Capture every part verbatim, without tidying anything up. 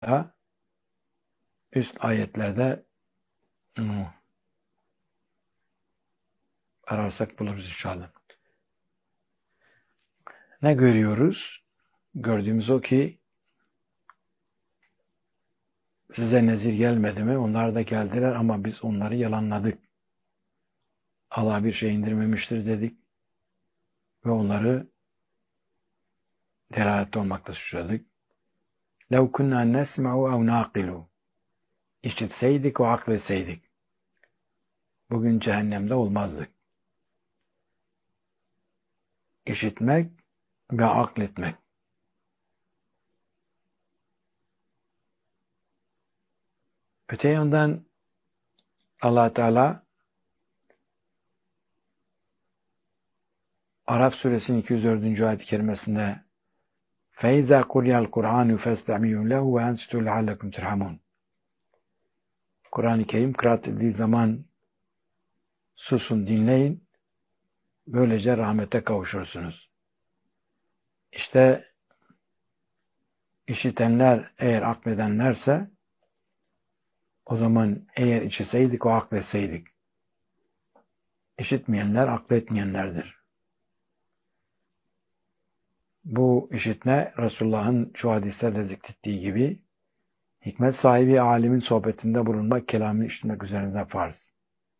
da üst ayetlerde hmm, ararsak buluruz inşallah. Ne görüyoruz? Gördüğümüz o ki size nezir gelmedi mi? Onlar da geldiler ama biz onları yalanladık. Allah bir şey indirmemiştir dedik ve onları delalet olmakla suçladık. لَوْ كُنَّا نَسْمَعُ اَوْ نَاقِلُوا İşitseydik ve akletseydik. Bugün cehennemde olmazdık. İşitmek ve akletmek. Öte yandan Allah Teala Araf suresinin iki yüz dördüncü ayet-i kerimesinde فَاِذَا قُرِيَ الْقُرْآنُ فَاسْتَعْمِيُوا لَهُ وَاَنْسِتُوا لَعَلَّكُمْ تُرْحَمُونَ Kur'an-ı Kerim kıraat edildiği zaman susun, dinleyin, böylece rahmete kavuşursunuz. İşte işitenler eğer akledenlerse o zaman eğer işitseydik o akletseydik. İşitmeyenler akletmeyenlerdir. Bu işitme Resulullah'ın şu hadislerde zikrettiği gibi hikmet sahibi alimin sohbetinde bulunmak, kelamını işitmek üzerinde farz.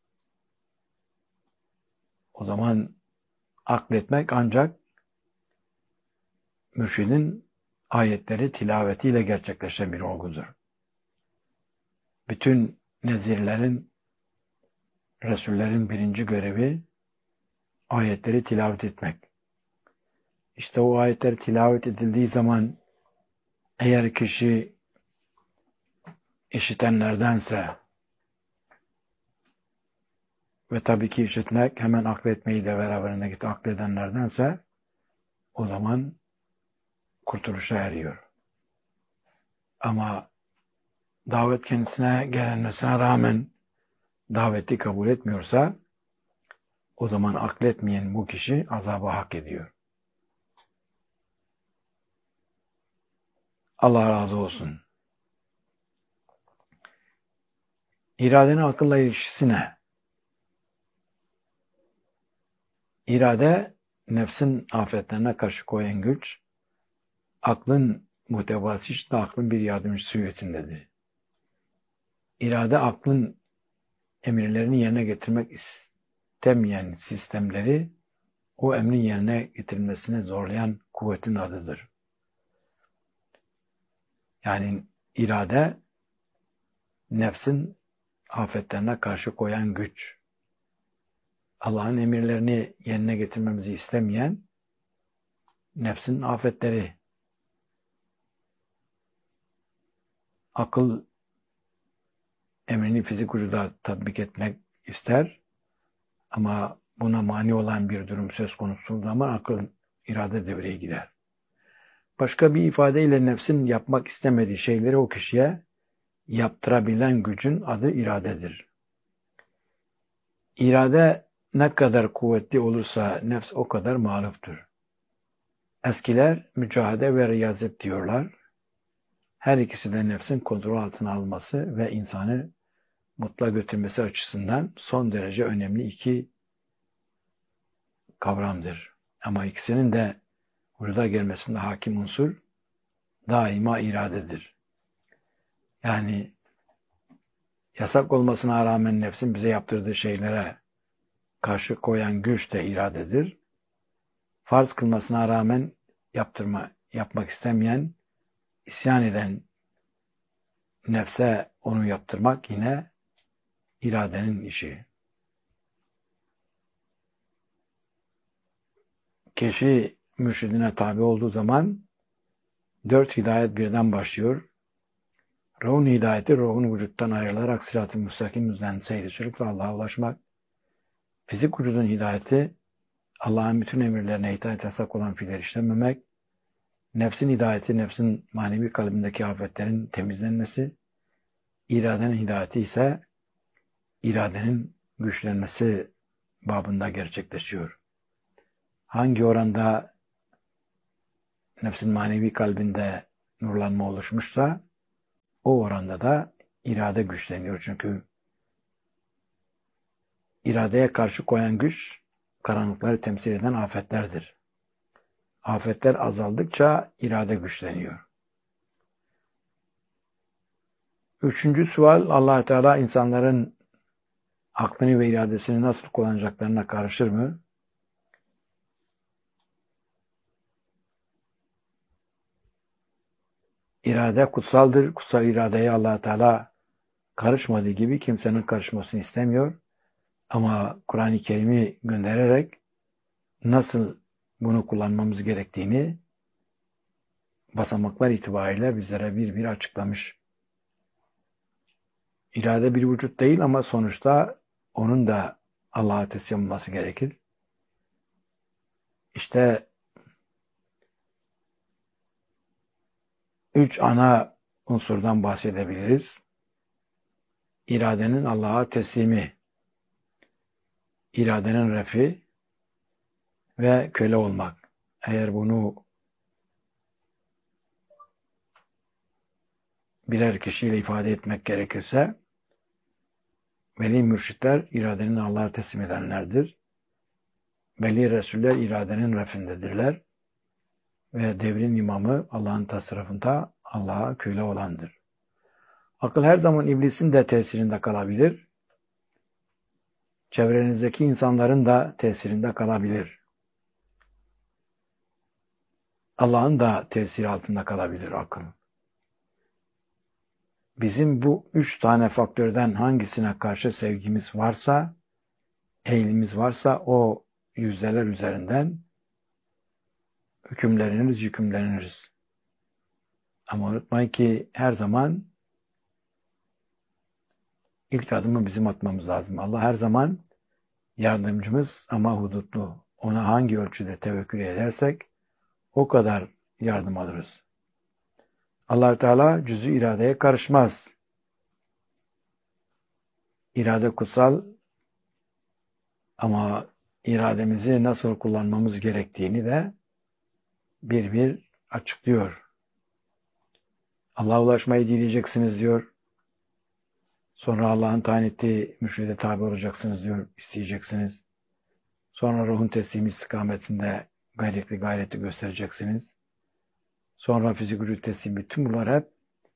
O zaman akletmek ancak mürşidin ayetleri tilavetiyle gerçekleşen bir olgudur. Bütün nezirlerin, Resullerin birinci görevi ayetleri tilavet etmek. İşte o ayetler tilavet edildiği zaman eğer kişi işitenlerdense ve tabii ki işitmek hemen akletmeyi de beraberinde git akledenlerdense o zaman kurtuluşa eriyor. Ama davet kendisine gelmesine rağmen daveti kabul etmiyorsa o zaman akletmeyen bu kişi azabı hak ediyor. Allah razı olsun. İradenin akılla ilişkisi ne? İrade, nefsin afetlerine karşı koyan güç, aklın muhtevası da aklın bir yardımcısı hüviyetindedir. İrade, aklın emirlerini yerine getirmek istemeyen sistemleri o emrin yerine getirilmesine zorlayan kuvvetin adıdır. Yani irade, nefsin afetlerine karşı koyan güç. Allah'ın emirlerini yerine getirmemizi istemeyen nefsin afetleri. Akıl emrini fizik vücuda tatbik etmek ister ama buna mani olan bir durum söz konusu zaman akıl, irade devreye girer. Başka bir ifadeyle nefsin yapmak istemediği şeyleri o kişiye yaptırabilen gücün adı iradedir. İrade ne kadar kuvvetli olursa nefs o kadar mağluptur. Eskiler mücahede ve riyazet diyorlar. Her ikisi de nefsin kontrol altına alması ve insanı mutla götürmesi açısından son derece önemli iki kavramdır. Ama ikisinin de vücuda gelmesinde hakim unsur daima iradedir. Yani yasak olmasına rağmen nefsin bize yaptırdığı şeylere karşı koyan güç de iradedir. Farz kılmasına rağmen yaptırma, yapmak istemeyen, isyan eden nefse onu yaptırmak yine iradenin işi. Kişi mürşidine tabi olduğu zaman dört hidayet birden başlıyor. Ruhun hidayeti, ruhun vücuttan ayrılarak sırat-ı müstakim üzerinden seyri sürüp ve Allah'a ulaşmak. Fizik vücudun hidayeti, Allah'ın bütün emirlerine itaat yasak olan fiiller işlememek. Nefsin hidayeti, nefsin manevi kalbindeki afetlerin temizlenmesi. İradenin hidayeti ise iradenin güçlenmesi babında gerçekleşiyor. Hangi oranda nefsin manevi kalbinde nurlanma oluşmuşsa o oranda da irade güçleniyor. Çünkü iradeye karşı koyan güç karanlıkları temsil eden afetlerdir. Afetler azaldıkça irade güçleniyor. Üçüncü sual, Allah Teala insanların aklını ve iradesini nasıl kullanacaklarına karışır mı? İrade kutsaldır. Kutsal iradeye Allah Teala karışmadığı gibi kimsenin karışmasını istemiyor. Ama Kur'an-ı Kerim'i göndererek nasıl bunu kullanmamız gerektiğini basamaklar itibariyle bizlere bir bir açıklamış. İrade bir vücut değil ama sonuçta onun da Allah'a teslim olması gerekir. İşte üç ana unsurdan bahsedebiliriz. İradenin Allah'a teslimi, iradenin refi ve köle olmak. Eğer bunu birer kişiyle ifade etmek gerekirse, veli mürşitler iradenin Allah'a teslim edenlerdir. Veli Resuller iradenin refindedirler. Ve devrin imamı Allah'ın tasarrufunda Allah'a köle olandır. Akıl her zaman iblisin de tesirinde kalabilir. Çevrenizdeki insanların da tesirinde kalabilir. Allah'ın da tesiri altında kalabilir akıl. Bizim bu üç tane faktörden hangisine karşı sevgimiz varsa, eğilimimiz varsa o yüzdeler üzerinden hükümleniriz, yükümleniriz. Ama unutmayın ki her zaman ilk adımı bizim atmamız lazım. Allah her zaman yardımcımız ama hudutlu. Ona hangi ölçüde tevekkül edersek o kadar yardım alırız. Allah Teala cüz-i iradeye karışmaz. İrade kutsal ama irademizi nasıl kullanmamız gerektiğini de bir bir açıklıyor. Allah'a ulaşmayı dileyeceksiniz diyor. Sonra Allah'ın tayin ettiği mürşide tabi olacaksınız diyor, isteyeceksiniz. Sonra ruhun teslimi istikametinde gayretli gayreti göstereceksiniz. Sonra fizik vücut teslimi, bütün bunlar hep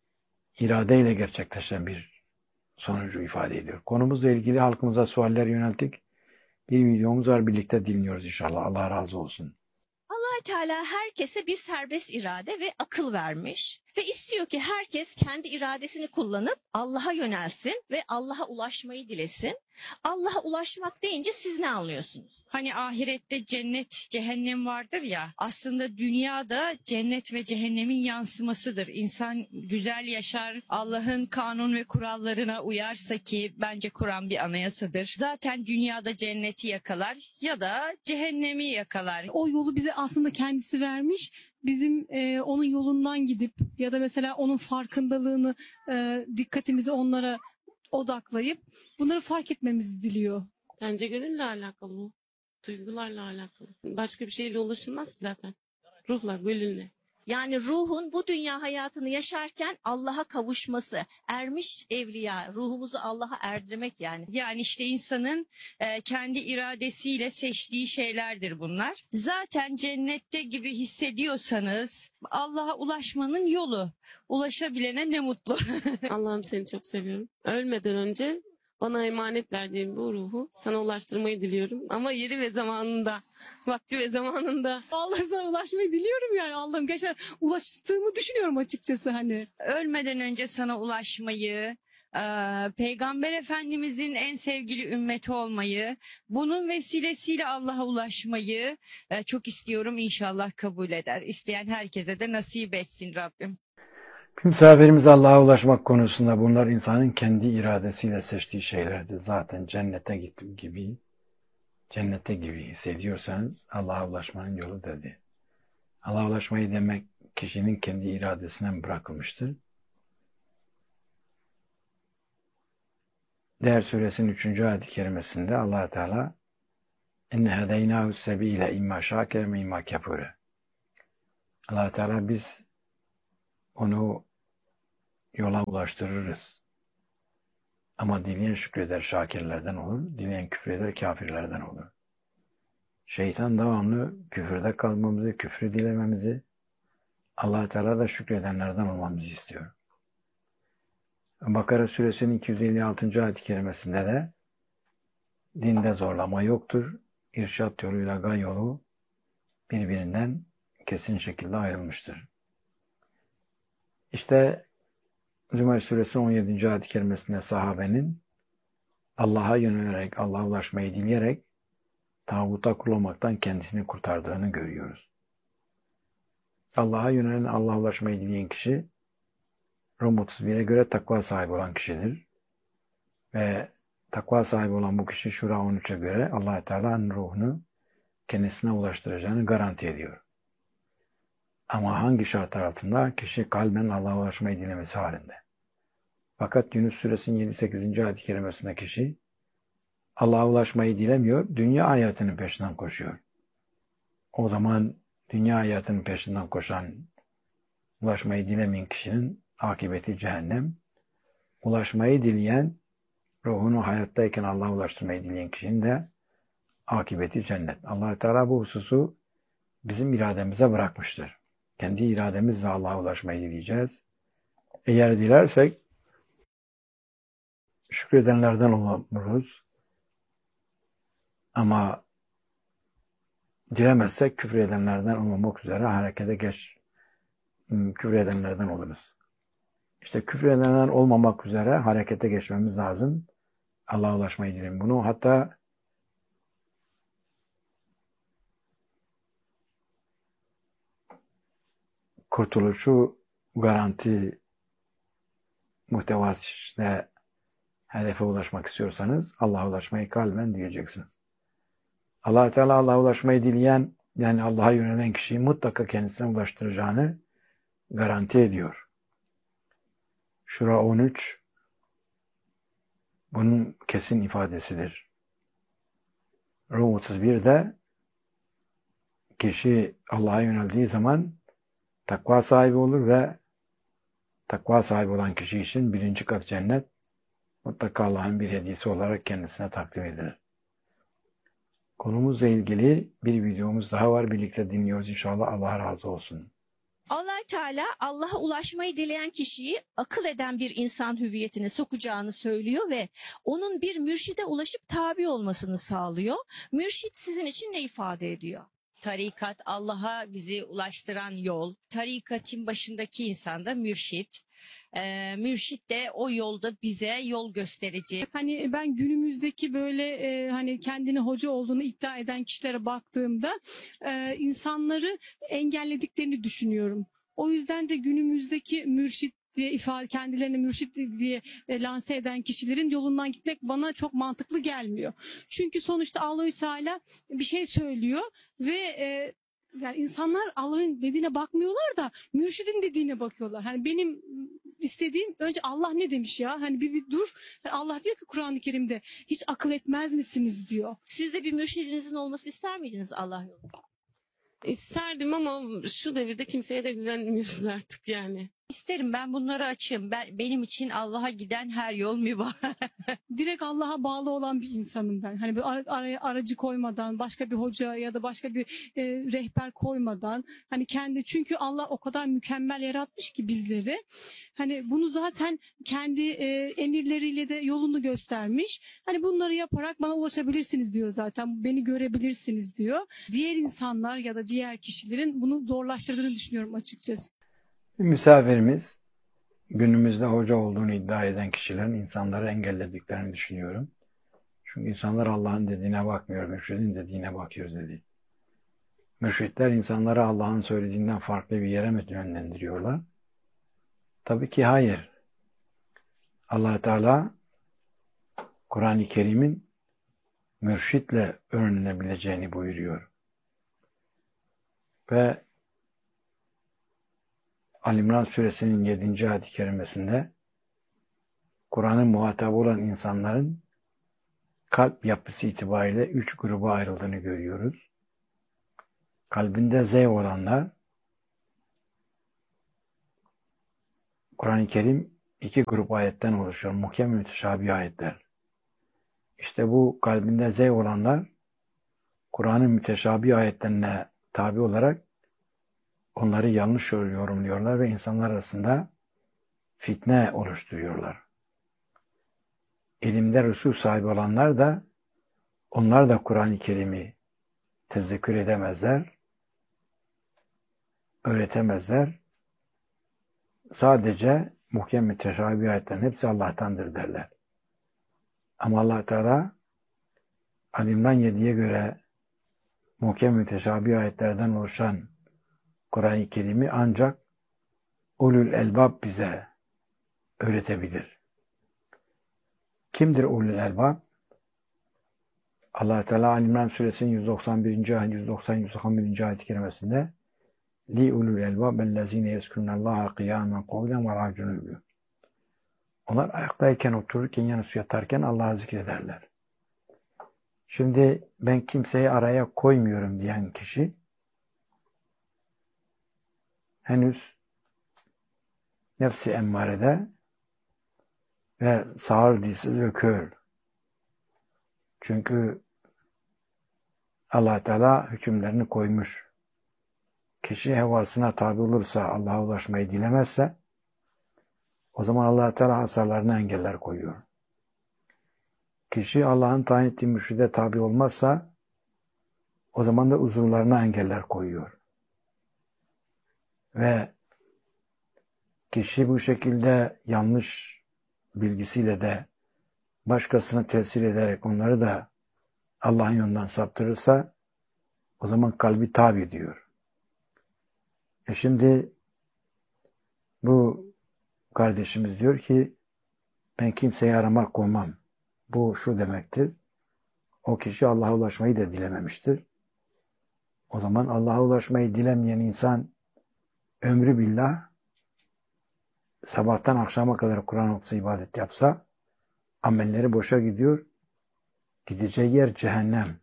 iradeyle gerçekleşen bir sonucu ifade ediyor. Konumuzla ilgili halkımıza sualler yönelttik. Bir videomuz var, birlikte dinliyoruz inşallah. Allah razı olsun. Allah Teala herkese bir serbest irade ve akıl vermiş ve istiyor ki herkes kendi iradesini kullanıp Allah'a yönelsin ve Allah'a ulaşmayı dilesin. Allah'a ulaşmak deyince siz ne anlıyorsunuz? Hani ahirette cennet, cehennem vardır ya. Aslında dünyada cennet ve cehennemin yansımasıdır. İnsan güzel yaşar, Allah'ın kanun ve kurallarına uyarsa ki bence Kur'an bir anayasadır. Zaten dünyada cenneti yakalar ya da cehennemi yakalar. O yolu bize aslında kendisi vermiş. Bizim e, onun yolundan gidip ya da mesela onun farkındalığını, e, dikkatimizi onlara odaklayıp bunları fark etmemizi diliyor. Bence gönülle alakalı bu. Duygularla alakalı. Başka bir şeyle ulaşılmaz ki zaten. Ruhla, gönülle. Yani ruhun bu dünya hayatını yaşarken Allah'a kavuşması, ermiş evliya, ruhumuzu Allah'a erdirmek yani. Yani işte insanın e, kendi iradesiyle seçtiği şeylerdir bunlar. Zaten cennette gibi hissediyorsanız Allah'a ulaşmanın yolu. Ulaşabilene ne mutlu. Allah'ım seni çok seviyorum. Ölmeden önce bana emanet verdiğin bu ruhu sana ulaştırmayı diliyorum. Ama yeri ve zamanında, vakti ve zamanında. Allah'ım sana ulaşmayı diliyorum yani. Allah'ım gerçekten ulaştığımı düşünüyorum açıkçası hani. Ölmeden önce sana ulaşmayı, e, Peygamber Efendimizin en sevgili ümmeti olmayı, bunun vesilesiyle Allah'a ulaşmayı e, çok istiyorum, inşallah kabul eder. İsteyen herkese de nasip etsin Rabbim. Misafirimiz Allah'a ulaşmak konusunda bunlar insanın kendi iradesiyle seçtiği şeylerdir. Zaten cennete gittim gibi, cennete gibi hissediyorsanız Allah'a ulaşmanın yolu dedi. Allah'a ulaşmayı demek kişinin kendi iradesine bırakılmıştır. Değer suresinin üçüncü ayet-i kerimesinde Allah Teala "İnne hedeynahu sebile imma şakir ve imma kefure." Allah Teala biz onu yola ulaştırırız. Ama dileyen şükreder şakirlerden olur, dileyen küfreder kafirlerden olur. Şeytan devamlı küfürde kalmamızı, küfrü dilememizi, Allah Teala da şükredenlerden olmamızı istiyor. Bakara suresinin iki yüz elli altıncı ayet-i kerimesinde de dinde zorlama yoktur. İrşad yoluyla gay yolu birbirinden kesin şekilde ayrılmıştır. İşte Zümer suresinin on yedinci ayet-i kerimesinde sahabenin Allah'a yönelerek, Allah'a ulaşmayı dileyerek tağuta kullanmaktan kendisini kurtardığını görüyoruz. Allah'a yönelen, Allah'a ulaşmayı dileyen kişi Rum otuz bire göre takva sahibi olan kişidir. Ve takva sahibi olan bu kişi Şura on üçe göre Allah Teala'nın ruhunu kendisine ulaştıracağını garanti ediyor. Ama hangi şartlar altında? Kişi kalben Allah'a ulaşmayı dilemesi halinde. Fakat Yunus suresinin yedi sekizinci ayet-i kerimesinde kişi Allah'a ulaşmayı dilemiyor, dünya hayatının peşinden koşuyor. O zaman dünya hayatının peşinden koşan, ulaşmayı dilemeyen kişinin akıbeti cehennem. Ulaşmayı dileyen, ruhunu hayattayken Allah'a ulaştırmayı dileyen kişinin de akıbeti cennet. Allah Teala bu hususu bizim irademize bırakmıştır. Kendi irademizle Allah'a ulaşmayı dileyeceğiz. Eğer dilersek şükredenlerden oluruz. Ama dilemezsek küfür edenlerden olmamak üzere harekete geç, küfür edenlerden oluruz. İşte küfür edenlerden olmamak üzere harekete geçmemiz lazım. Allah'a ulaşmayı dileyin bunu. Hatta kurtuluşu garanti muhtevasıyla hedefe ulaşmak istiyorsanız Allah'a ulaşmayı kalben diyeceksiniz. Allah Teala Allah'a ulaşmayı dileyen, yani Allah'a yönelen kişiyi mutlaka kendisine ulaştıracağını garanti ediyor. Şura on üç bunun kesin ifadesidir. Rum otuz birde kişi Allah'a yöneldiği zaman takva sahibi olur ve takva sahibi olan kişi için birinci kat cennet mutlaka Allah'ın bir hediyesi olarak kendisine takdim edilir. Konumuzla ilgili bir videomuz daha var. Birlikte dinliyoruz inşallah. Allah razı olsun. Allah Teala Allah'a ulaşmayı dileyen kişiyi akıl eden bir insan hüviyetine sokacağını söylüyor ve onun bir mürşide ulaşıp tabi olmasını sağlıyor. Mürşit sizin için ne ifade ediyor? Tarikat Allah'a bizi ulaştıran yol. Tarikatın başındaki insan da mürşit. Ee, mürşit de o yolda bize yol gösterici. Hani ben günümüzdeki böyle e, hani kendini hoca olduğunu iddia eden kişilere baktığımda e, insanları engellediklerini düşünüyorum. O yüzden de günümüzdeki mürşit diye ifade, kendilerini mürşit diye e, lanse eden kişilerin yolundan gitmek bana çok mantıklı gelmiyor. Çünkü sonuçta Allah-u Teala bir şey söylüyor ve e, yani insanlar Allah'ın dediğine bakmıyorlar da mürşidin dediğine bakıyorlar. Hani benim istediğim önce Allah ne demiş ya? Hani bir, bir dur. Yani Allah diyor ki Kur'an-ı Kerim'de hiç akıl etmez misiniz diyor. Siz de bir mürşidinizin olması ister miydiniz Allah yolunda? İsterdim ama şu devirde kimseye de güvenmiyoruz artık yani. İsterim, ben bunları açayım. Ben, benim için Allah'a giden her yol mübah. Direkt Allah'a bağlı olan bir insanım ben. Hani bir ara- araya aracı koymadan, başka bir hoca ya da başka bir e, rehber koymadan, hani kendi, çünkü Allah o kadar mükemmel yaratmış ki bizleri. Hani bunu zaten kendi e, emirleriyle de yolunu göstermiş. Hani bunları yaparak bana ulaşabilirsiniz diyor zaten. Beni görebilirsiniz diyor. Diğer insanlar ya da diğer kişilerin bunu zorlaştırdığını düşünüyorum açıkçası. Misafirimiz günümüzde hoca olduğunu iddia eden kişilerin insanları engellediklerini düşünüyorum. Çünkü insanlar Allah'ın dediğine bakmıyor, mürşidin dediğine bakıyor dedi. Mürşitler insanları Allah'ın söylediğinden farklı bir yere mi yönlendiriyorlar? Tabii ki hayır. Allah Teala Kur'an-ı Kerim'in mürşitle öğrenilebileceğini buyuruyor. Ve Ali-İmran suresinin yedinci ayet-i kerimesinde Kur'an'ın muhatabı olan insanların kalp yapısı itibariyle üç gruba ayrıldığını görüyoruz. Kalbinde zevk olanlar, Kur'an-ı Kerim iki grup ayetten oluşuyor. Muhkem ve müteşabih ayetler. İşte bu kalbinde zevk olanlar Kur'an'ın müteşabih ayetlerine tabi olarak onları yanlış yorumluyorlar ve insanlar arasında fitne oluşturuyorlar. İlimde rüsû sahibi olanlar da onlar da Kur'an-ı Kerim'i tezekkür edemezler, öğretemezler. Sadece muhkem müteşabih ayetlerin hepsi Allah'tandır derler. Ama Allah Teala Ali İmran yediye göre muhkem müteşabih ayetlerden oluşan Kur'an-ı Kerim'i ancak ulul elbab bize öğretebilir. Kimdir ulul elbab? Allah Teala Ali İmran suresinin yüz doksan birinci ayet, yüz doksan yüz doksan birinci ayet-i kerimesinde li ulul elbab ellezine yezkurunallaha kıyamen kavlen ve racunun diyor. Onlar ayaktayken, otururken, yanısı yatarken Allah'ı zikrederler. Şimdi ben kimseyi araya koymuyorum diyen kişi henüz nefsi emmarede ve sağır, dilsiz ve kör. Çünkü Allah Teala hükümlerini koymuş. Kişi hevasına tabi olursa, Allah'a ulaşmayı dilemezse o zaman Allah Teala hasarlarına engeller koyuyor. Kişi Allah'ın tayin ettiği mürşide tabi olmazsa o zaman da uzuvlarına engeller koyuyor. Ve kişi bu şekilde yanlış bilgisiyle de başkasını tesir ederek onları da Allah'ın yolundan saptırırsa o zaman kalbi tabi diyor. E şimdi bu kardeşimiz diyor ki ben kimseyi aramak koymam. Bu şu demektir. O kişi Allah'a ulaşmayı da dilememiştir. O zaman Allah'a ulaşmayı dilemeyen insan ömrü billah sabahtan akşama kadar Kur'an okusa, ibadet yapsa amelleri boşa gidiyor. Gideceği yer cehennem.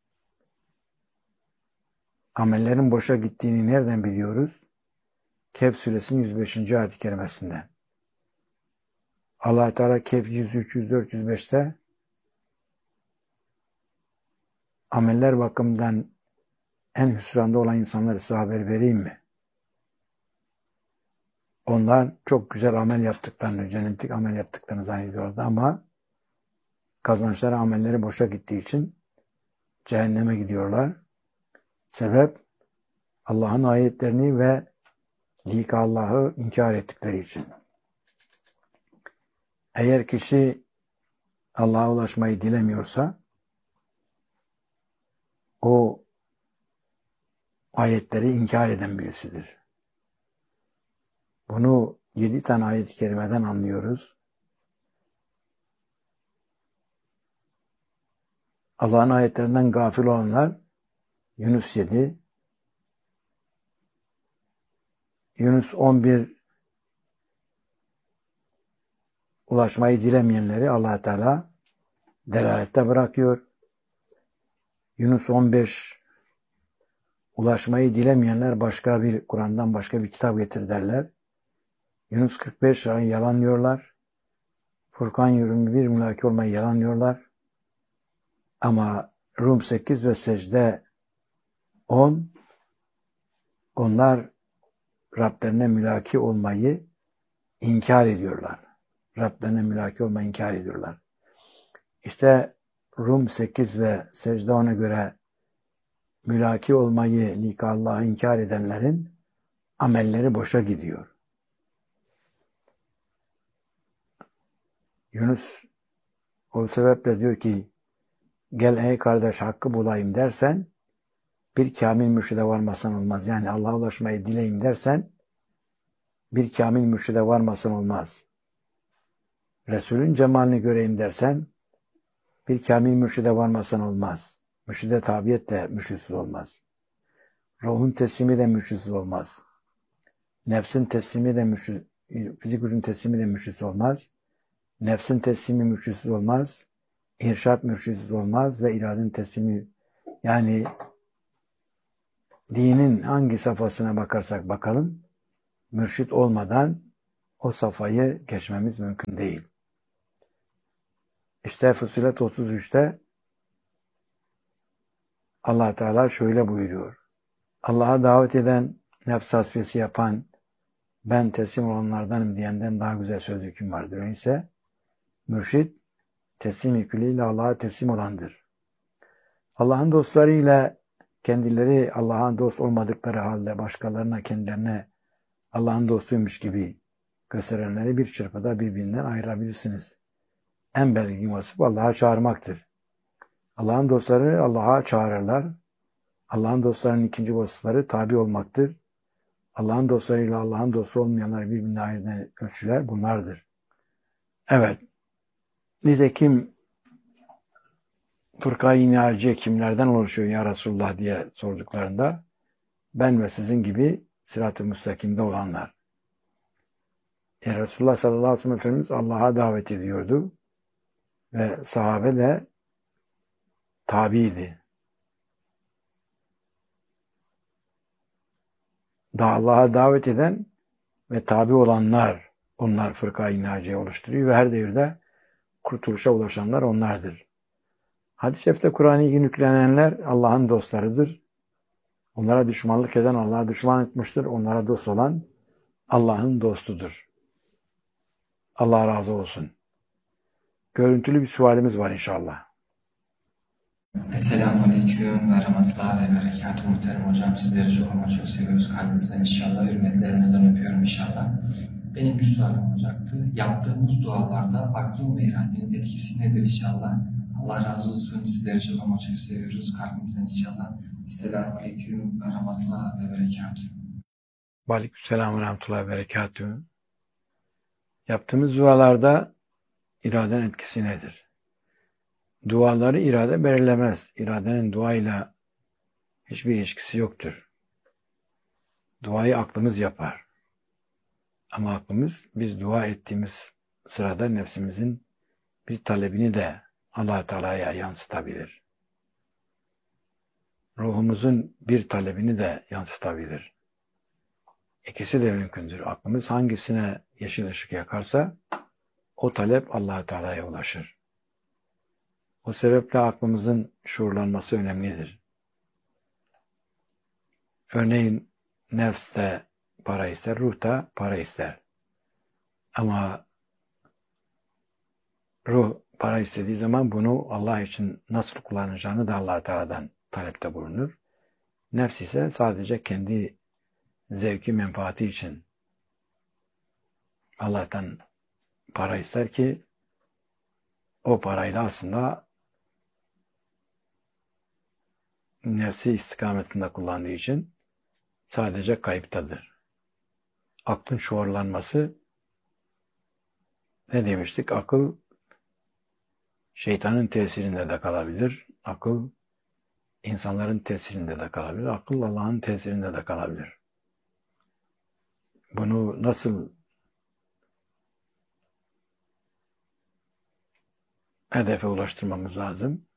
Amellerin boşa gittiğini nereden biliyoruz? Kehf suresinin yüz beşinci ayet-i kerimesinde. Allah Teala Kehf yüz üç, yüz dört, yüz beşte ameller bakımından en hüsranda olan insanlara size haber vereyim mi? Onlar çok güzel amel yaptıklarını, cennetlik amel yaptıklarını zannediyorlardı ama kazançları, amelleri boşa gittiği için cehenneme gidiyorlar. Sebep Allah'ın ayetlerini ve lik Allah'ı inkar ettikleri için. Eğer kişi Allah'a ulaşmayı dilemiyorsa o ayetleri inkar eden birisidir. Bunu yedi tane ayet-i kerimeden anlıyoruz. Allah'ın ayetlerinden gafil olanlar Yunus yedi, Yunus on bir ulaşmayı dilemeyenleri Allah Teala delalette bırakıyor. Yunus on beş ulaşmayı dilemeyenler başka bir Kur'an'dan başka bir kitap getir derler. Yunus kırk beş yalanlıyorlar. Furkan yirmi bir mülaki olmayı yalanlıyorlar. Ama Rum sekiz ve Secde on onlar Rablerine mülaki olmayı inkar ediyorlar. Rablerine mülaki olmayı inkar ediyorlar. İşte Rum sekiz ve Secde ona göre mülaki olmayı, lik Allah'ı inkar edenlerin amelleri boşa gidiyor. Yunus o sebeple diyor ki gel ey kardeş hakkı bulayım dersen bir kamil mürşide varmasan olmaz. Yani Allah'a ulaşmayı dileyim dersen bir kamil mürşide varmasan olmaz. Resulün cemalini göreyim dersen bir kamil mürşide varmasan olmaz. Mürşide tabiyet de mürşitsiz olmaz. Ruhun teslimi de mürşitsiz olmaz. Nefsin teslimi de mürşitsiz, fizik gücün teslimi de mürşitsiz olmaz. Nefsin teslimi mürşitsiz olmaz. İrşad mürşitsiz olmaz ve iradenin teslimi yani dinin hangi safhasına bakarsak bakalım mürşit olmadan o safhayı geçmemiz mümkün değil. İşte Fussilet otuz üçte Allah Teala şöyle buyuruyor. Allah'a davet eden, nefs hasbesi yapan, ben teslim olanlardanım diyenden daha güzel söz hüküm vardır. Öyleyse mürşid teslim yüküyle Allah'a teslim olandır. Allah'ın dostlarıyla kendileri Allah'ın dost olmadıkları halde başkalarına kendilerine Allah'ın dostuymuş gibi gösterenleri bir çırpıda birbirinden ayırabilirsiniz. En belirgin vasıf Allah'a çağırmaktır. Allah'ın dostları Allah'a çağırırlar. Allah'ın dostlarının ikinci vasıfları tabi olmaktır. Allah'ın dostlarıyla Allah'ın dostu olmayanlar birbirine ayıran ölçüler bunlardır. Evet. Nitekim fırka-i naciye kimlerden oluşuyor ya Resulullah diye sorduklarında ben ve sizin gibi sırat-ı müstakimde olanlar. Yani Resulullah sallallahu aleyhi ve sellem Efendimiz Allah'a davet ediyordu ve sahabe de tabiydi. Da Allah'a davet eden ve tabi olanlar onlar fırka-i naciye oluşturuyor ve her devirde kurtuluşa ulaşanlar onlardır. Hadis-i şerifte Kur'an'ı yüklenenler Allah'ın dostlarıdır. Onlara düşmanlık eden Allah'a düşman etmiştir. Onlara dost olan Allah'ın dostudur. Allah razı olsun. Görüntülü bir sualimiz var inşallah. Esselamu Aleyküm ve Rahmetullah ve Berekatuhu. Muhterem hocam, sizleri çok ama çok seviyoruz kalbimizden inşallah. Hürmetli ellerinizden öpüyorum inşallah. Benim bir sualım olacaktı. Yaptığımız dualarda aklın ve iradenin etkisi nedir inşallah? Allah razı olsun. Sizleri çok ama çok seviyoruz kalbimizden inşallah. Esselamu Aleyküm ve Rahmetullah ve Berekatuhu. Aleykümselam ve Rahmetullah ve Berekatuhu. Yaptığımız dualarda iradenin etkisi nedir? Duaları irade belirlemez. İradenin duayla hiçbir ilişkisi yoktur. Duayı aklımız yapar. Ama aklımız biz dua ettiğimiz sırada nefsimizin bir talebini de Allah Teala'ya yansıtabilir. Ruhumuzun bir talebini de yansıtabilir. İkisi de mümkündür. Aklımız hangisine yeşil ışık yakarsa o talep Allah Teala'ya ulaşır. O sebeple aklımızın şuurlanması önemlidir. Örneğin nefs de para ister, ruh da para ister. Ama ruh para istediği zaman bunu Allah için nasıl kullanacağını da Allah Teala'dan talepte bulunur. Nefs ise sadece kendi zevki menfaati için Allah'tan para ister ki o parayla aslında nefsi istikametinde kullandığı için sadece kayıptadır. Aklın şuurlanması ne demiştik? Akıl şeytanın tesirinde de kalabilir. Akıl insanların tesirinde de kalabilir. Akıl Allah'ın tesirinde de kalabilir. Bunu nasıl hedefe ulaştırmamız lazım?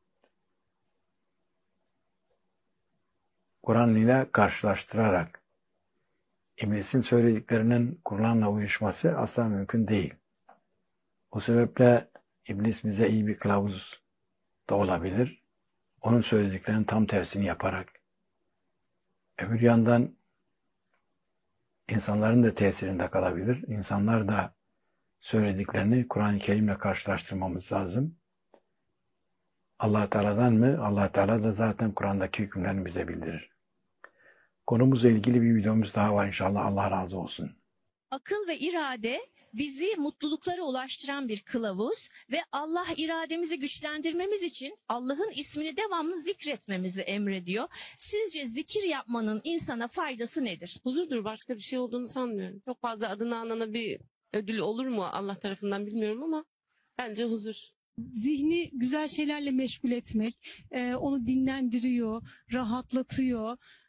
Kur'an ile karşılaştırarak İblisin söylediklerinin Kur'an'la uyuşması asla mümkün değil. O sebeple İblis bize iyi bir kılavuz da olabilir. Onun söylediklerinin tam tersini yaparak. Öbür yandan insanların da tesirinde kalabilir. İnsanlar da söylediklerini Kur'an-ı Kerim'le karşılaştırmamız lazım. Allah Teala'dan mı? Allah Teala da zaten Kur'an'daki hükümlerini bize bildirir. Konumuzla ilgili bir videomuz daha var inşallah. Allah razı olsun. Akıl ve irade bizi mutluluklara ulaştıran bir kılavuz ve Allah irademizi güçlendirmemiz için Allah'ın ismini devamlı zikretmemizi emrediyor. Sizce zikir yapmanın insana faydası nedir? Huzurdur, başka bir şey olduğunu sanmıyorum. Çok fazla adına anana bir ödül olur mu Allah tarafından bilmiyorum ama bence huzur. Zihni güzel şeylerle meşgul etmek, e, onu dinlendiriyor, rahatlatıyor.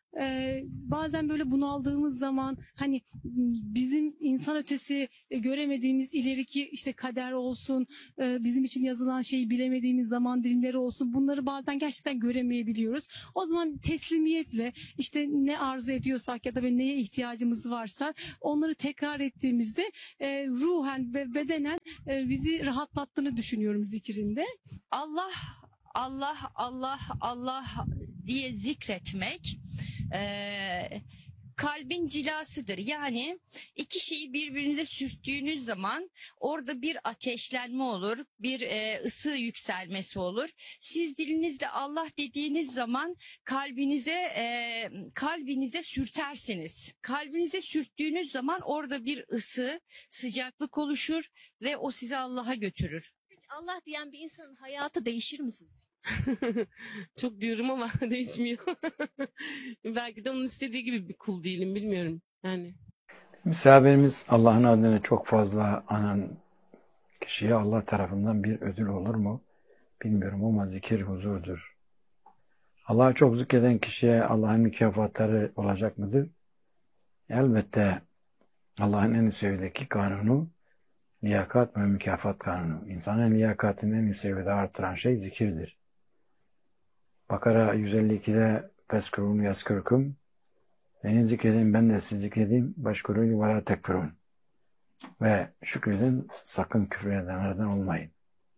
Ee, bazen böyle bunaldığımız zaman hani bizim insan ötesi e, göremediğimiz ileriki işte kader olsun, e, bizim için yazılan şeyi bilemediğimiz zaman dilimleri olsun, bunları bazen gerçekten göremeyebiliyoruz. O zaman teslimiyetle işte ne arzu ediyorsak ya da ve neye ihtiyacımız varsa onları tekrar ettiğimizde e, ruhen ve bedenen e, bizi rahatlattığını düşünüyorum zikrinde. Allah, Allah, Allah, Allah diye zikretmek eee, kalbin cilasıdır. Yani iki şeyi birbirinize sürttüğünüz zaman orada bir ateşlenme olur, bir e, ısı yükselmesi olur. Siz dilinizle Allah dediğiniz zaman kalbinize e, kalbinize sürtersiniz. Kalbinize sürttüğünüz zaman orada bir ısı, sıcaklık oluşur ve o sizi Allah'a götürür. Allah diyen bir insanın hayatı değişir mi sizce? Çok diyorum ama değişmiyor. Belki de onun istediği gibi bir kul değilim, bilmiyorum. Yani Misafirimiz Allah'ın adını çok fazla anan kişiye Allah tarafından bir ödül olur mu? Bilmiyorum ama zikir huzurdur. Allah'ı çok zikreden kişiye Allah'ın mükafatları olacak mıdır? Elbette Allah'ın en üst seviyedeki kanunu liyakat ve mükafat kanunu. İnsanın liyakatını en üst seviyede artıran şey zikirdir. Bakara yüz elli ikide Feskurun yaskürküm. Beni zikredin, ben de sizi zikredeyim. Başkurun ve la tekfurun. Ve şükredin, sakın küfür edenlerden olmayın.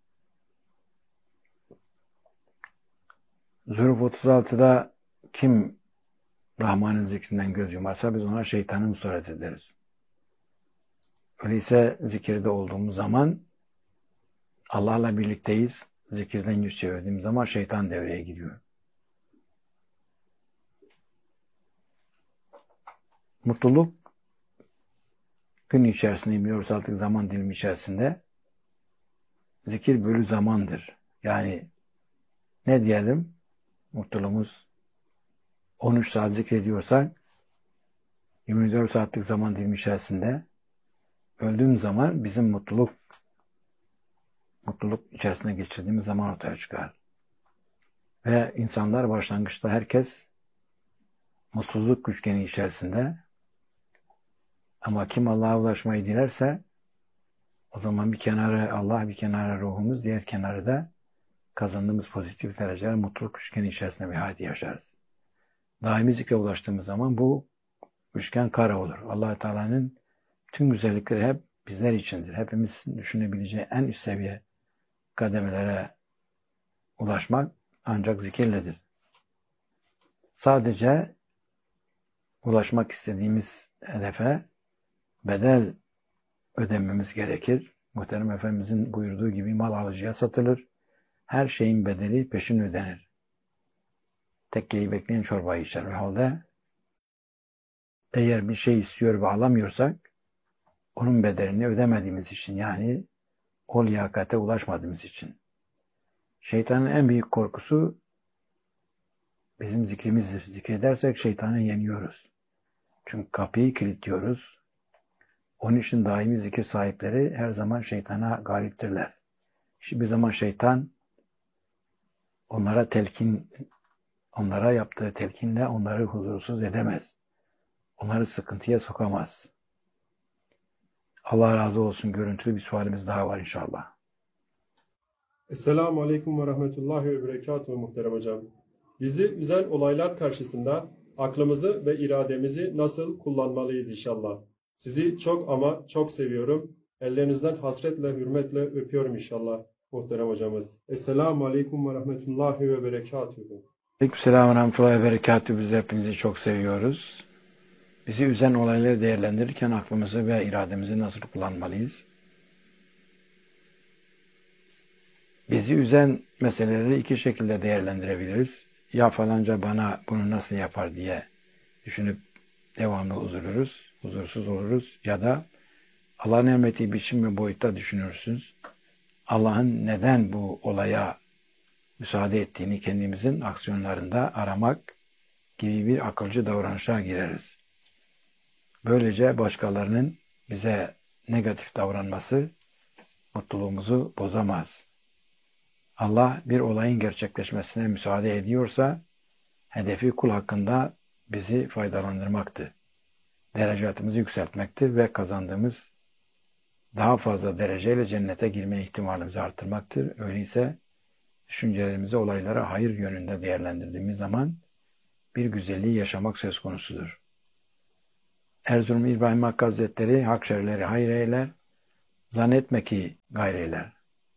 Zuhruf otuz altıda kim Rahman'ın zikrinden göz yumarsa biz ona şeytanı musallat ederiz. Öyleyse zikirde olduğumuz zaman Allah'la birlikteyiz. Zikirden yüz çevirdiğimiz zaman şeytan devreye giriyor. Mutluluk gün içerisinde yirmi dört saatlik zaman dilimi içerisinde zikir bölü zamandır. Yani ne diyelim? Mutluluğumuz on üç saat zikrediyorsak yirmi dört saatlik zaman dilimi içerisinde öldüğüm zaman bizim mutluluk mutluluk içerisinde geçirdiğimiz zaman ortaya çıkar. Ve insanlar başlangıçta herkes mutsuzluk üçgeni içerisinde, ama kim Allah'a ulaşmayı dilerse o zaman bir kenarı Allah, bir kenarı ruhumuz, diğer kenarı da kazandığımız pozitif dereceler mutluluk üçgeni içerisinde bir hayat yaşarız. Daimi zikre ulaştığımız zaman bu üçgen kare olur. Allah Teala'nın tüm güzellikleri hep bizler içindir. Hepimiz düşünebileceği en üst seviye kademelere ulaşmak ancak zikirledir. Sadece ulaşmak istediğimiz hedefe bedel ödememiz gerekir. Muhterem Efendimizin buyurduğu gibi mal alıcıya satılır. Her şeyin bedeli peşin ödenir. Tekkeyi bekleyen çorbayı içer. Ve halde eğer bir şey istiyor ve alamıyorsak onun bedelini ödemediğimiz için, yani o liyakate ulaşmadığımız için. Şeytanın en büyük korkusu bizim zikrimizdir. Zikredersek şeytanı yeniyoruz. Çünkü kapıyı kilitliyoruz. Onun için daimi zikir sahipleri her zaman şeytana galiptirler. Hiçbir zaman şeytan onlara telkin, onlara yaptığı telkinle onları huzursuz edemez. Onları sıkıntıya sokamaz. Allah razı olsun. Görüntülü bir sualimiz daha var inşallah. Esselamu Aleyküm ve Rahmetullahi ve Berekatuhu muhterem hocam. Bizi üzen olaylar karşısında aklımızı ve irademizi nasıl kullanmalıyız inşallah? Sizi çok ama çok seviyorum. Ellerinizden hasretle, hürmetle öpüyorum inşallah muhterem hocamız. Esselamu Aleyküm ve Rahmetullahi ve Berekatuhu. Aleykümselam ve Rahmetullahi ve Berekatuhu. Biz hepinizi çok seviyoruz. Bizi üzen olayları değerlendirirken aklımızı ve irademizi nasıl kullanmalıyız? Bizi üzen meseleleri iki şekilde değerlendirebiliriz. Ya falanca bana bunu nasıl yapar diye düşünüp devamlı üzülürüz, huzursuz oluruz. Ya da Allah'ın emrettiği biçim ve boyutta düşünürsünüz. Allah'ın neden bu olaya müsaade ettiğini kendimizin aksiyonlarında aramak gibi bir akılcı davranışa gireriz. Böylece başkalarının bize negatif davranması mutluluğumuzu bozamaz. Allah bir olayın gerçekleşmesine müsaade ediyorsa hedefi kul hakkında bizi faydalandırmaktır. Derecatımızı yükseltmektir ve kazandığımız daha fazla dereceyle cennete girme ihtimalimizi artırmaktır. Öyleyse düşüncelerimizi olaylara hayır yönünde değerlendirdiğimiz zaman bir güzelliği yaşamak söz konusudur. Erzurum İbrahim Hakkı Hazretleri hak şerleri hayır eyler, zannetme ki gayreyler.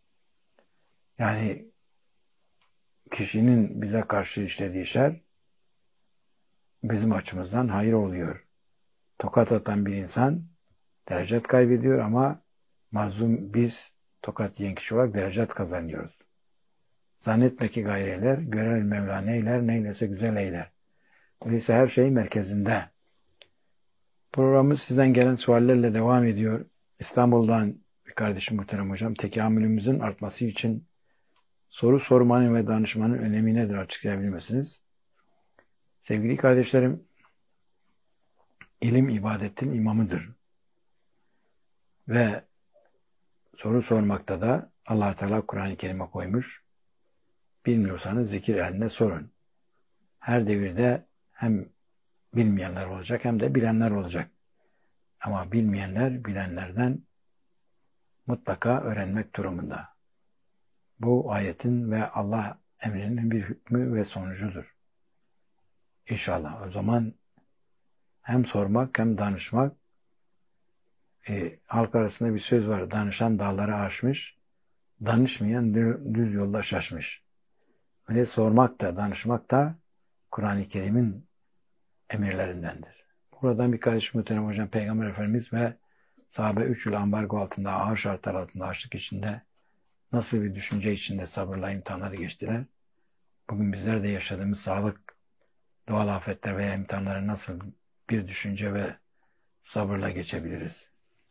Yani kişinin bize karşı işlediği şer bizim açımızdan hayır oluyor. Tokat atan bir insan derecet kaybediyor ama mazlum biz tokat yiyen kişi olarak derecet kazanıyoruz. Zannetme ki gayreyler, görer Mevla neyler, neylese güzel eyler. Öyleyse her şey merkezinde. Programımız sizden gelen suallerle devam ediyor. İstanbul'dan bir kardeşim muhterem hocam, tekamülümüzün artması için soru sormanın ve danışmanın önemi nedir açıklayabilir misiniz? Sevgili kardeşlerim, ilim ibadetin imamıdır. Ve soru sormakta da Allah Teala Kur'an-ı Kerim'e koymuş. Bilmiyorsanız zikir eline sorun. Her devirde hem bilmeyenler olacak hem de bilenler olacak. Ama bilmeyenler bilenlerden mutlaka öğrenmek durumunda. Bu ayetin ve Allah emrinin bir hükmü ve sonucudur. İnşallah o zaman hem sormak hem danışmak, e, halk arasında bir söz var. Danışan dağları aşmış, danışmayan düz yolda şaşmış. Öyle sormak da danışmak da Kur'an-ı Kerim'in emirlerindendir. Buradan bir kardeşim muhterem hocam, Peygamber Efendimiz ve sahabe üç yıl ambargo altında, ağır şartlar altında, açlık içinde, nasıl bir düşünce içinde sabırla imtihanları geçtiler. Bugün bizler de yaşadığımız sağlık, doğal afetler veya imtihanları nasıl bir düşünce ve sabırla geçebiliriz?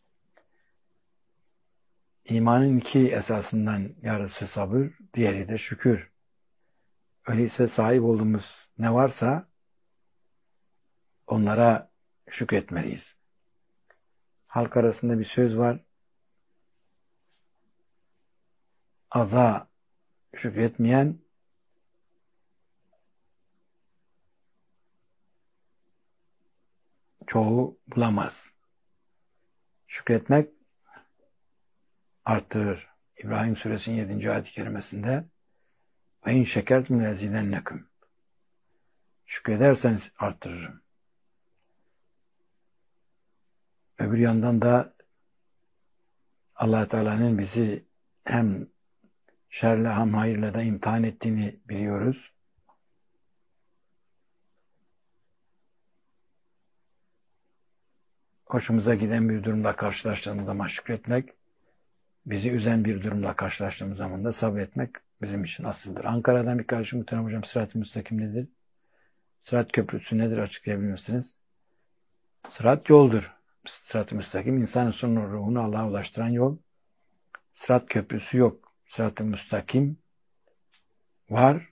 İmanın iki esasından yarısı sabır, diğeri de şükür. Öyleyse sahip olduğumuz ne varsa onlara şükretmeliyiz. Halk arasında bir söz var. Aza şükretmeyen çoğu bulamaz. Şükretmek arttırır. İbrahim Suresinin yedinci ayet-i kerimesinde ve in şekertum lezidennekum. Şükrederseniz arttırırım. Öbür yandan da Allah Teala'nın bizi hem şerle hem hayırla da imtihan ettiğini biliyoruz. Hoşumuza giden bir durumla karşılaştığımız zaman şükretmek, bizi üzen bir durumla karşılaştığımız zaman da sabretmek bizim için asıldır. Ankara'dan bir kardeşim muhterem hocam, Sırat-ı Müstakim nedir? Sırat köprüsü nedir açıklayabilir misiniz? Sırat yoldur. Sırat-ı Müstakim insanın sonu ruhunu Allah'a ulaştıran yol. Sırat köprüsü yok. Sırat-ı Müstakim var.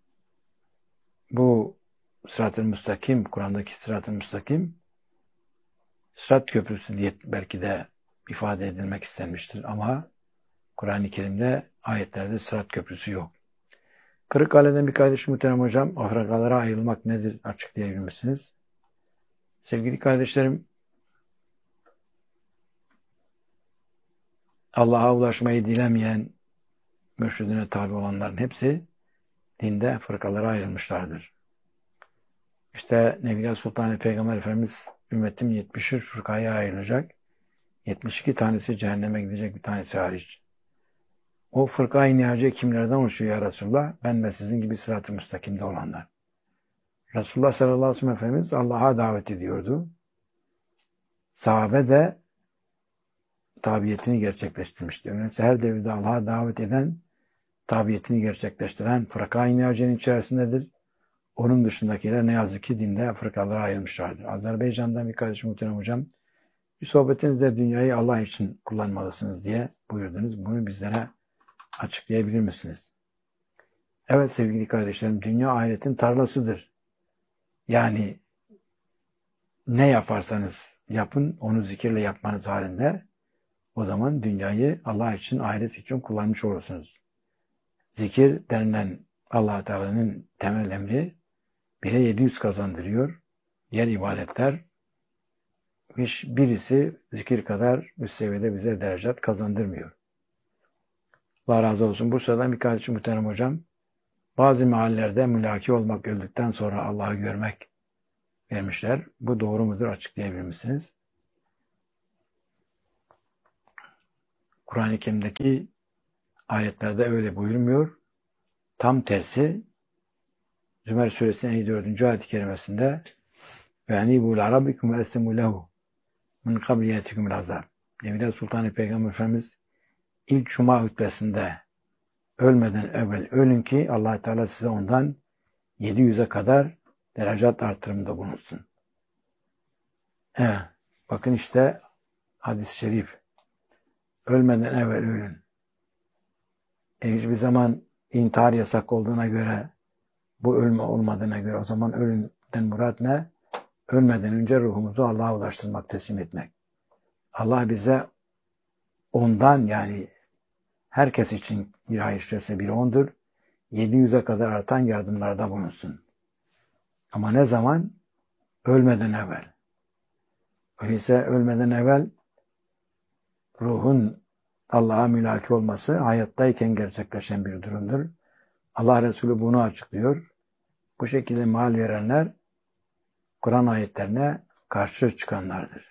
Bu Sırat-ı Müstakim, Kur'an'daki Sırat-ı Müstakim, Sırat köprüsü diye belki de ifade edilmek istenmiştir ama Kur'an-ı Kerim'de ayetlerde Sırat köprüsü yok. Kırıkkale'den bir kardeşim muhterem hocam, Afrikalara ayrılmak nedir açıklayabilir misiniz? Sevgili kardeşlerim, Allah'a ulaşmayı dilemeyen, mürşidine tabi olanların hepsi dinde fırkalara ayrılmışlardır. İşte Nebiler Sultanı Peygamber Efendimiz ümmetim yetmiş üç fırkaya ayrılacak. yetmiş iki tanesi cehenneme gidecek, bir tanesi hariç. O fırka-i nihace kimlerden oluşuyor ya Resulullah? Ben ve sizin gibi sırat-ı müstakimde olanlar. Resulullah sallallahu aleyhi ve sellem Efendimiz Allah'a davet ediyordu. Sahabe de tabiyetini gerçekleştirmişti. Öyleyse her devirde Allah'a davet eden, tabiyetini gerçekleştiren fırka-i nihacenin içerisindedir. Onun dışındakiler ne yazık ki dinde fırkalara ayrılmışlardır. Azerbaycan'dan bir kardeşim muhterem hocam, bir sohbetinizde dünyayı Allah için kullanmalısınız diye buyurdunuz. Bunu bizlere açıklayabilir misiniz? Evet sevgili kardeşlerim, dünya ahiretin tarlasıdır. Yani ne yaparsanız yapın, onu zikirle yapmanız halinde o zaman dünyayı Allah için, ahiret için kullanmış olursunuz. Zikir denilen Allah Teala'nın temel emri bire yedi yüz kazandırıyor. diğer ibadetler hiç birisi zikir kadar üst seviyede bize derecat kazandırmıyor. Allah razı olsun. Bursa'dan bir kardeşim muhterem hocam, bazı mahallelerde mülaki olmak, öldükten sonra Allah'ı görmek vermişler. Bu doğru mudur? Açıklayabilir misiniz? Kur'an-ı Kerim'deki ayetlerde öyle buyurmuyor. Tam tersi Zümer Suresinin elli dördüncü ayet-i kerimesinde وَاَنِيبُوا لَعَرَبِكُمْ وَاَسْتَمُوا لَهُ مِنْ قَبْلِ يَأْتِكُمُ الْعَذَابِ Nebiler Sultan-ı Peygamber Efendimiz ilk Cuma hutbesinde ölmeden evvel ölün ki Allah Teala size ondan yedi yüze kadar derecat artırımında bulunsun. Evet, bakın işte hadis-i şerif. Ölmeden evvel ölün. E hiçbir zaman intihar yasak olduğuna göre, bu ölme olmadığına göre o zaman ölümden murat ne? Ölmeden önce ruhumuzu Allah'a ulaştırmak, teslim etmek. Allah bize ondan, yani herkes için bir hayır işlerse biri ondur. yedi yüze kadar artan yardımlarda bulunsun. Ama ne zaman? Ölmeden evvel. Öyleyse ölmeden evvel ruhun Allah'a mülaki olması hayattayken gerçekleşen bir durumdur. Allah Resulü bunu açıklıyor. Bu şekilde mal verenler Kur'an ayetlerine karşı çıkanlardır.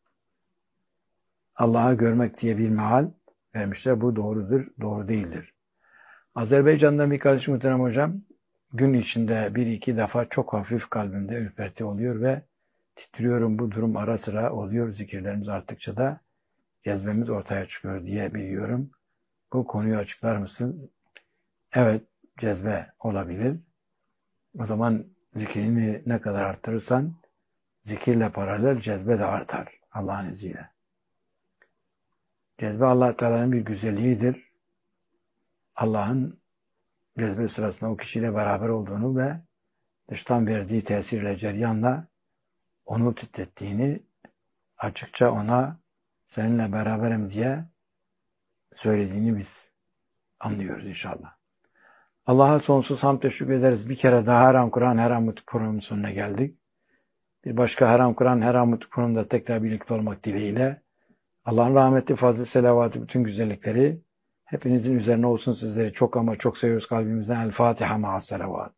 Allah'ı görmek diye bir meal vermişler. Bu doğrudur, doğru değildir. Azerbaycan'dan bir kardeşim muhterem hocam, gün içinde bir iki defa çok hafif kalbimde ürperti oluyor ve titriyorum. Bu durum ara sıra oluyor. Zikirlerimiz arttıkça da cezbemiz ortaya çıkıyor diye biliyorum. Bu konuyu açıklar mısın? Evet, cezbe olabilir. O zaman zikrini ne kadar arttırırsan zikirle paralel cezbe de artar Allah'ın izniyle. Cezbe Allah Teala'nın bir güzelliğidir. Allah'ın cezbe sırasında o kişiyle beraber olduğunu ve dıştan verdiği tesirle, ceryanla onu titrettiğini, açıkça ona seninle beraberim diye söylediğini biz anlıyoruz inşallah. Allah'a sonsuz hamd teşekkür ederiz. Bir kere daha Her An Kur'an, Her An Mutlu programının sonuna geldik. Bir başka Her An Kur'an, Her An Mutlu programında tekrar birlikte olmak dileğiyle Allah'ın rahmeti, fazla selavatı, bütün güzellikleri hepinizin üzerine olsun. Sizleri çok ama çok seviyoruz kalbimizden. El Fatiha ma'as selavat.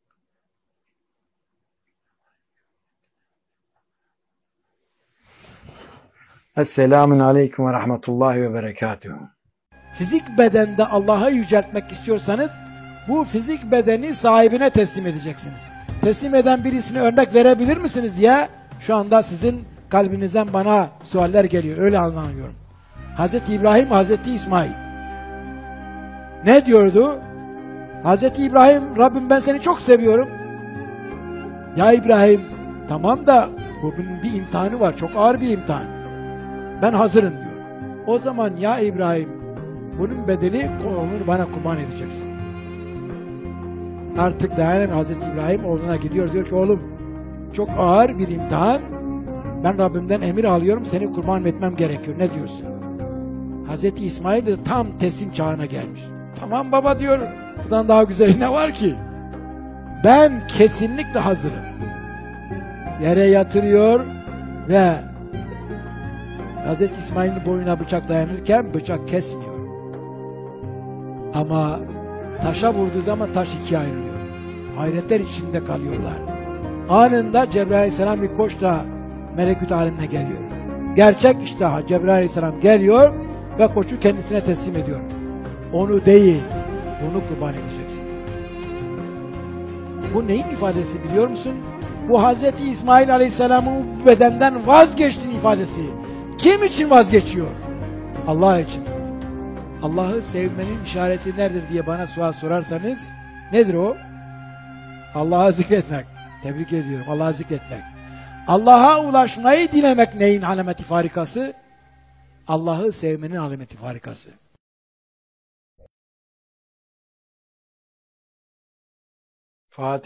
Esselamun aleyküm ve rahmetullahi ve berekatuhu. Fizik bedende Allah'ı yüceltmek istiyorsanız bu fizik bedeni sahibine teslim edeceksiniz. Teslim eden birisine örnek verebilir misiniz diye şu anda sizin kalbinizden bana sualler geliyor. Öyle anlamıyorum. Hazreti İbrahim, Hazreti İsmail. Ne diyordu? Hazreti İbrahim, Rabbim ben seni çok seviyorum. Ya İbrahim, tamam da bunun bir imtihanı var. Çok ağır bir imtihan. Ben hazırım diyor. O zaman ya İbrahim, bunun bedeli onu bana kurban edeceksin. Artık dayanan Hazreti İbrahim oğluna gidiyor. Diyor ki oğlum çok ağır bir imtihan. Ben Rabbimden emir alıyorum. Seni kurban etmem gerekiyor. Ne diyorsun? Hazreti İsmail de tam teslim çağına gelmiş. Tamam baba diyor. Buradan daha güzel ne var ki? Ben kesinlikle hazırım. Yere yatırıyor ve Hazreti İsmail'in boynuna bıçak dayanırken bıçak kesmiyor. Ama taşa vurduğu zaman taş ikiye ayrılıyor. Hayretler içinde kalıyorlar. Anında Cebrail Aleyhisselam bir koçla melekut alemine geliyor. Gerçek işte Cebrail Aleyhisselam geliyor ve koçu kendisine teslim ediyor. Onu değil, bunu kurban edeceksin. Bu neyin ifadesi biliyor musun? Bu Hazreti İsmail Aleyhisselam'ın bedenden vazgeçtiğinin ifadesi. Kim için vazgeçiyor? Allah için. Allah'ı sevmenin işareti nedir diye bana sual sorarsanız nedir o? Allah'a zikretmek. Tebrik ediyorum. Allah'a zikretmek. Allah'a ulaşmayı dilemek neyin alameti farikası? Allah'ı sevmenin alameti farikası. Fatih